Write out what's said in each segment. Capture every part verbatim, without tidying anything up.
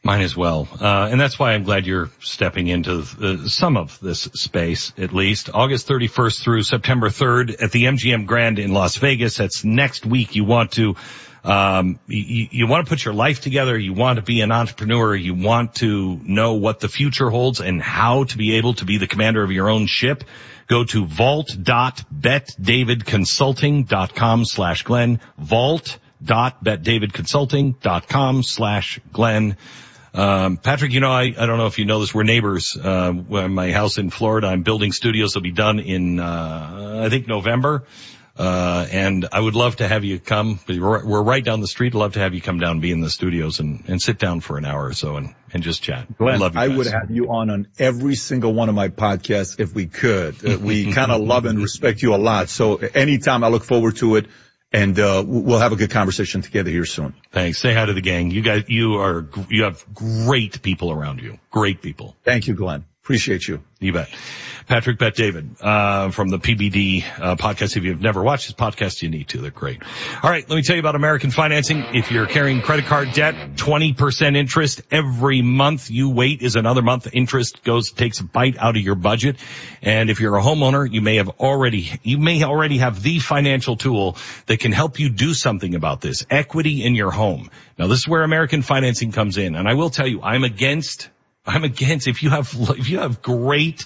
Mine as well. Uh, and that's why I'm glad you're stepping into uh, some of this space, at least. August thirty-first through September third at the M G M Grand in Las Vegas. That's next week. You want to, um, you, you want to put your life together. You want to be an entrepreneur. You want to know what the future holds and how to be able to be the commander of your own ship. Go to vault dot bet david consulting dot com slash Glenn. vault dot bet david consulting dot com slash Glenn. Um, Patrick, you know, I, I don't know if you know this, we're neighbors, uh, my house in Florida. I'm building studios. They'll be done in, uh, I think November. Uh, and I would love to have you come. We're, we're right down the street. I'd love to have you come down and be in the studios and, and sit down for an hour or so and, and just chat. Glenn, I love you I guys. would have you on on every single one of my podcasts if we could. Uh, we kind of love and respect you a lot. So anytime, I look forward to it. And, uh, we'll have a good conversation together here soon. Thanks. Say hi to the gang. You guys, you are, you have great people around you. Great people. Thank you, Glenn. Appreciate you. You bet. Patrick Bet David, uh, from the P B D, uh, podcast. If you've never watched his podcast, you need to. They're great. All right. Let me tell you about American Financing. If you're carrying credit card debt, twenty percent interest every month you wait is another month. Interest goes, takes a bite out of your budget. And if you're a homeowner, you may have already, you may already have the financial tool that can help you do something about this. Equity in your home. Now, this is where American Financing comes in. And I will tell you, I'm against, I'm against, if you have, if you have great,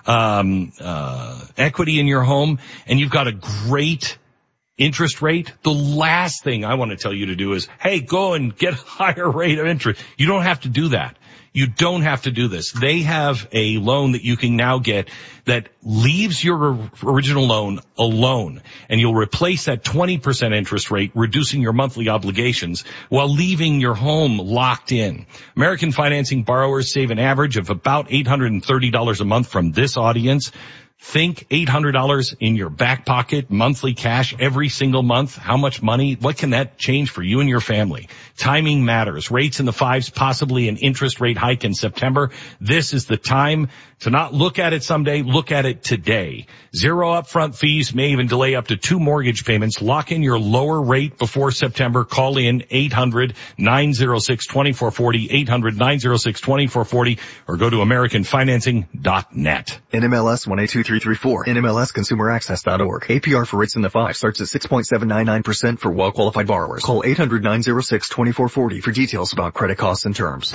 um, uh, equity in your home and you've got a great interest rate, the last thing I want to tell you to do is, hey, go and get a higher rate of interest. You don't have to do that. You don't have to do this. They have a loan that you can now get that leaves your original loan alone, and you'll replace that twenty percent interest rate, reducing your monthly obligations while leaving your home locked in. American Financing borrowers save an average of about eight hundred thirty dollars a month from this audience. Think eight hundred dollars in your back pocket, monthly cash every single month. How much money? What can that change for you and your family? Timing matters. Rates in the fives, possibly an interest rate hike in September. This is the time to not look at it someday. Look at it today. Zero upfront fees, may even delay up to two mortgage payments. Lock in your lower rate before September. Call in eight hundred nine oh six two four four oh, eight hundred nine oh six two four four oh, or go to american financing dot net. N M L S one eight two three three four, N M L S consumer access dot org. A P R for rates in the five starts at six point seven nine nine percent for well-qualified borrowers. Call eight hundred nine oh six two four four oh for details about credit costs and terms.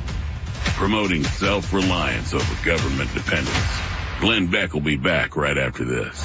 Promoting self-reliance over government dependence. Glenn Beck will be back right after this.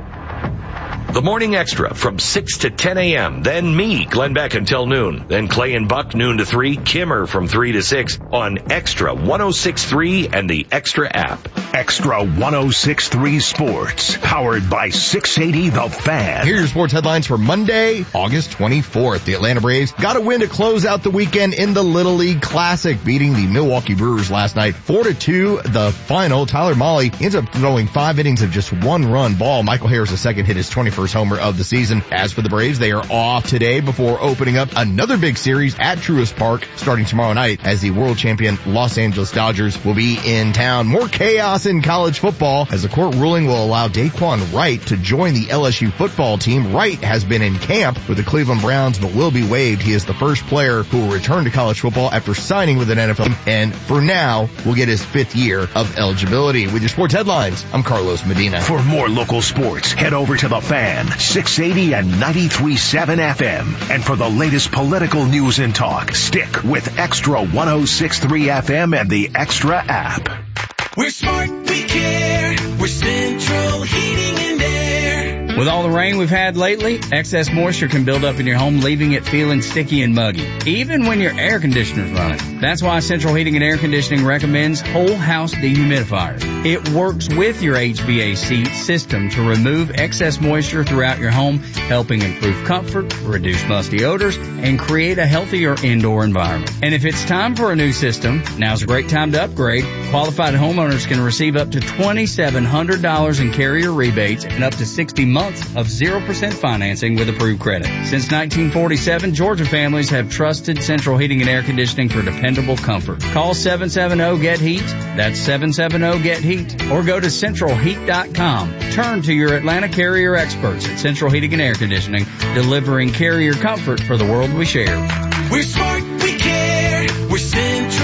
The Morning Extra from six to ten a.m. Then me, Glenn Beck, until noon. Then Clay and Buck, noon to three. Kimmer from three to six on Extra one oh six point three and the Extra app. Extra one oh six point three Sports, powered by six eighty The Fan. Here are your sports headlines for Monday, August twenty-fourth. The Atlanta Braves got a win to close out the weekend in the Little League Classic, beating the Milwaukee Brewers last night four to two. The final, Tyler Mahle ends up throwing five innings of just one run ball. Michael Harris the second hit his twenty-first homer of the season. As for the Braves, they are off today before opening up another big series at Truist Park starting tomorrow night as the world champion Los Angeles Dodgers will be in town. More chaos in college football as the court ruling will allow Daquan Wright to join the L S U football team. Wright has been in camp with the Cleveland Browns but will be waived. He is the first player who will return to college football after signing with an N F L team, and for now will get his fifth year of eligibility. With your sports headlines, I'm Carlos Medina. For more local sports, head over to The Fan, six eighty and ninety-three point seven F M. And for the latest political news and talk, stick with Extra one oh six point three F M and the Extra app. We're smart, we care. We're Central Heating and Air. With all the rain we've had lately, excess moisture can build up in your home, leaving it feeling sticky and muggy, even when your air conditioner's running. That's why Central Heating and Air Conditioning recommends Whole House Dehumidifier. It works with your H V A C system to remove excess moisture throughout your home, helping improve comfort, reduce musty odors, and create a healthier indoor environment. And if it's time for a new system, now's a great time to upgrade. Qualified homeowners can receive up to twenty-seven hundred dollars in carrier rebates and up to sixty months of zero percent financing with approved credit. Since nineteen forty-seven, Georgia families have trusted Central Heating and Air Conditioning for dependable comfort. Call seven seven zero get heat. That's seven seven zero get heat. Or go to central heat dot com. Turn to your Atlanta carrier experts at Central Heating and Air Conditioning, delivering carrier comfort for the world we share. We're smart, we care. We're Central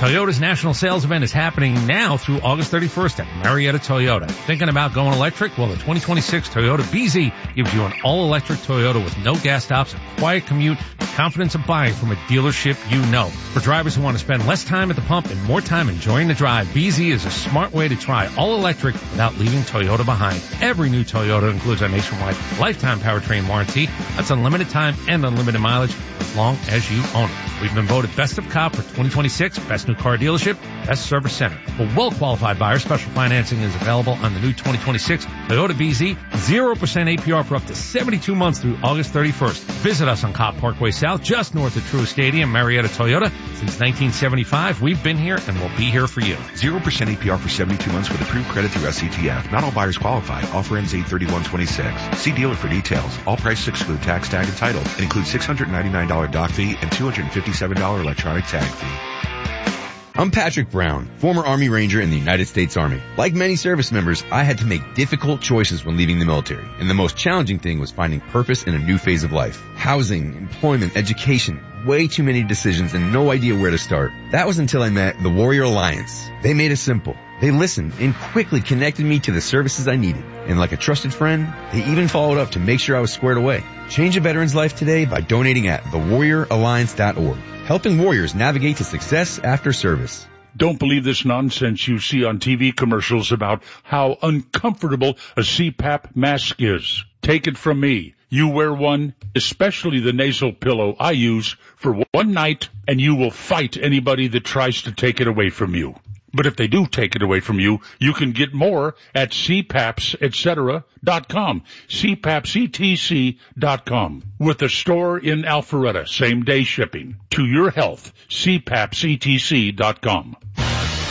Toyota's national sales event is happening now through August thirty-first at Marietta Toyota. Thinking about going electric? Well, the twenty twenty-six Toyota B Z gives you an all-electric Toyota with no gas stops, a quiet commute, and confidence of buying from a dealership you know. For drivers who want to spend less time at the pump and more time enjoying the drive, B Z is a smart way to try all-electric without leaving Toyota behind. Every new Toyota includes a nationwide lifetime powertrain warranty. That's unlimited time and unlimited mileage as long as you own it. We've been voted Best of Cobb for twenty twenty-six, Best New Car Dealership, Best Service Center. For well-qualified buyers, special financing is available on the new twenty twenty-six Toyota B Z. zero percent A P R for up to seventy-two months through August thirty-first. Visit us on Cobb Parkway South, just north of Truist Stadium, Marietta Toyota. Since nineteen seventy-five, we've been here and we'll be here for you. zero percent A P R for seventy-two months with approved credit through S C T F. Not all buyers qualify. Offer ends eight thirty-one twenty-six. See dealer for details. All prices exclude tax, tag, and title. It includes six hundred ninety-nine dollars dock fee and two hundred fifty-seven dollars electronic tag fee. I'm Patrick Brown, former Army Ranger in the United States Army. Like many service members, I had to make difficult choices when leaving the military, and the most challenging thing was finding purpose in a new phase of life. Housing, employment, education, way too many decisions and no idea where to start. That was until I met the Warrior Alliance. They made it simple. They listened and quickly connected me to the services I needed. And like a trusted friend, they even followed up to make sure I was squared away. Change a veteran's life today by donating at the warrior alliance dot org. Helping warriors navigate to success after service. Don't believe this nonsense you see on T V commercials about how uncomfortable a C PAP mask is. Take it from me. You wear one, especially the nasal pillow I use, for one night, and you will fight anybody that tries to take it away from you. But if they do take it away from you, you can get more at C PAPS et cetera dot com, C PAPS E T C dot com. With a store in Alpharetta, same day shipping. To your health, C PAPS E T C dot com.